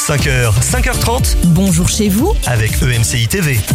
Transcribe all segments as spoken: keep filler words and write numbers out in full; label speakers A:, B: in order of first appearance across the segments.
A: cinq heures, cinq heures trente.
B: Bonjour chez vous
A: avec E M C I T V.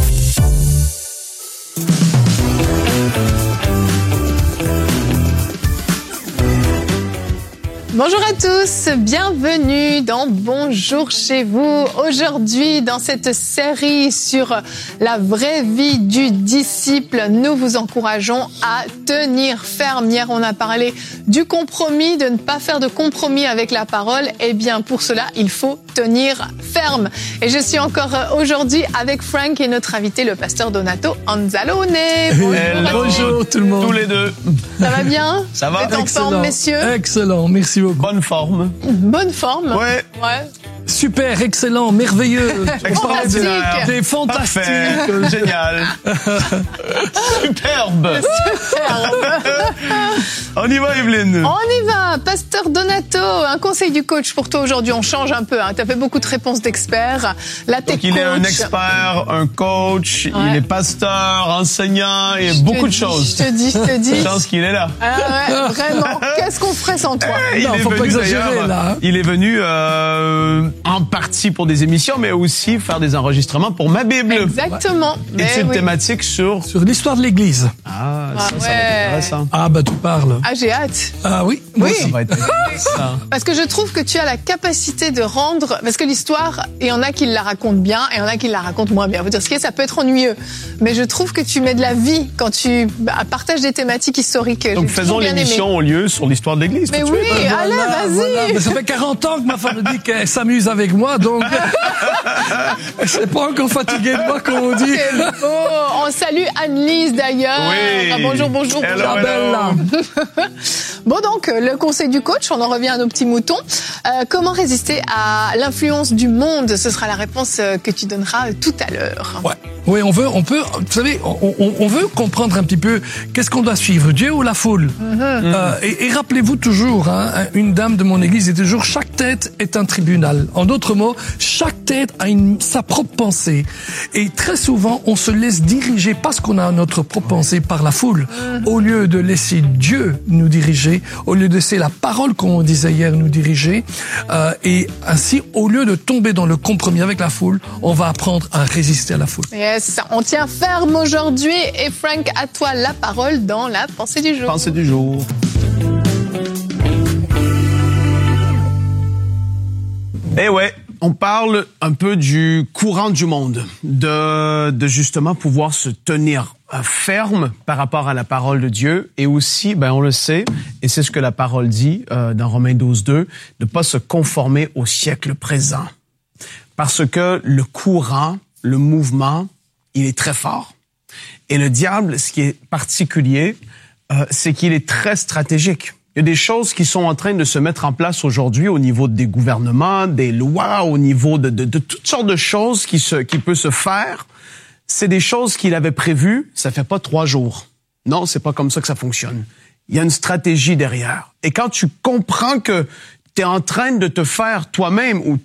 C: Bonjour à tous, bienvenue dans Bonjour chez vous. Aujourd'hui, dans cette série sur la vraie vie du disciple, nous vous encourageons à tenir ferme. Hier, on a parlé du compromis, de ne pas faire de compromis avec la parole. Eh bien, pour cela, il faut tenir ferme. Et je suis encore aujourd'hui avec Frank et notre invité, le pasteur Donato Anzalone.
D: Bonjour, Bonjour tout le monde.
E: Tous les deux.
C: Ça va bien?
E: Ça va?
C: Vous êtes en forme, messieurs?
D: Excellent, merci beaucoup.
E: Bonne forme.
C: Bonne forme?
E: Ouais.
C: Ouais.
D: Super, excellent, merveilleux.
C: Fantastique.
D: Des fantastiques.
E: Parfait. Génial. Superbe.
C: Superbe.
E: On y va, Evelyne.
C: On y va. Pasteur Donato, un conseil du coach pour toi aujourd'hui. On change un peu. Hein. Tu as fait beaucoup de réponses d'experts. Là, t'es
E: Donc, il
C: coach.
E: est un expert, un coach,
C: Ouais.
E: il est pasteur, enseignant, et
C: Je
E: beaucoup
C: te
E: de
C: dis,
E: choses.
C: Je te dis, je te dis.
E: Je pense qu'il est là.
C: Ah ouais, vraiment. Qu'est-ce qu'on ferait sans toi?
E: Eh, il
D: Non,
E: est
D: faut pas
E: venu,
D: exagérer,
E: d'ailleurs,
D: là, hein.
E: Il est venu euh, en partie pour des émissions, mais aussi faire des enregistrements pour ma Bible.
C: Exactement. Mais
E: Étude
C: oui.
E: thématique sur...
D: Sur l'histoire de l'Église.
E: Ah,
C: Ah
E: ça, ça va
C: ouais.
E: être intéressant.
D: Ah bah tu parles.
C: Ah, j'ai hâte.
D: Ah oui, moi
C: Oui.
E: Ça
D: aussi.
E: va être intéressant.
C: Parce que je trouve que tu as la capacité de rendre... Parce que l'histoire, il y en a qui la racontent bien et il y en a qui la racontent moins bien. Vous dire ce qui est, ça peut être ennuyeux. Mais je trouve que tu mets de la vie quand tu bah, partages des thématiques historiques.
E: Donc
C: J'ai
E: faisons
C: toujours bien
E: l'émission
C: aimé.
E: au lieu sur l'histoire de l'Église.
C: Mais
E: tout de
C: oui,
E: suite.
C: allez,
D: Voilà,
C: vas-y.
D: voilà. Mais ça fait quarante ans que ma femme me dit qu'elle s'amuse avec moi, donc elle s'est pas encore fatiguée de moi, comme on dit.
C: C'est beau. On salue Anne-Lise d'ailleurs.
E: Oui.
C: Ah, bonjour, bonjour,
E: Hello,
C: bonjour.
E: hello.
C: Bon donc, le conseil du coach, on en revient à nos petits moutons. Euh, comment résister à l'influence du monde? Ce sera la réponse que tu donneras tout à l'heure.
D: Ouais. Oui, on veut, on peut, vous savez, on, on, on veut comprendre un petit peu qu'est-ce qu'on doit suivre, Dieu ou la foule. Mm-hmm. Euh, et, et rappelez-vous toujours, hein, une dame de mon église dit toujours, chaque tête est un tribunal. En d'autres mots, chaque tête a une, sa propre pensée. Et très souvent, on se laisse diriger parce qu'on a notre propre pensée par la foule, mm-hmm. au lieu de laisser Dieu nous diriger, au lieu de laisser la parole, comme on disait hier, nous diriger. Euh, et ainsi, au lieu de tomber dans le compromis avec la foule, on va apprendre à résister à la foule.
C: Yes, on tient ferme aujourd'hui. Et Frank, à toi la parole dans la pensée du jour.
E: Pensée du jour. Eh ouais, on parle un peu du courant du monde, de, de justement pouvoir se tenir ferme par rapport à la parole de Dieu et aussi, ben on le sait, et c'est ce que la parole dit euh, dans Romains douze deux, de pas se conformer au siècle présent. Parce que le courant, le mouvement, il est très fort. Et le diable, ce qui est particulier, euh, c'est qu'il est très stratégique. Il y a des choses qui sont en train de se mettre en place aujourd'hui au niveau des gouvernements, des lois, au niveau de, de, de toutes sortes de choses qui se, qui peut se faire. C'est des choses qu'il avait prévues, ça fait pas trois jours. Non, c'est pas comme ça que ça fonctionne. Il y a une stratégie derrière. Et quand tu comprends que tu es en train de te faire toi-même ou